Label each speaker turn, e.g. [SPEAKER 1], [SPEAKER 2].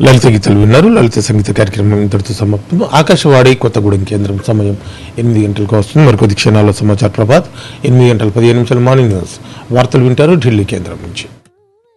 [SPEAKER 1] లలిత గీతలు విన్నారు. లలిత సంగీత కార్యక్రమం ఇంతటితో సమాప్తం. ఆకాశవాణి కొత్తగూడెం కేంద్రం సమయం 8 గంటలకు వస్తుంది. మరికొద్ది క్షణాల్లో సమాచార ప్రభాత్ 8 గంటల 15 నిమిషాలు మార్నింగ్ న్యూస్ వార్తలు వింటారు ఢిల్లీ కేంద్రం నుంచి.